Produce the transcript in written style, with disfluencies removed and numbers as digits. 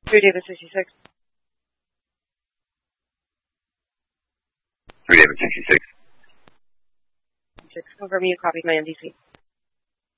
3 David 66. 3 David 66. Confirm you copied my NDC.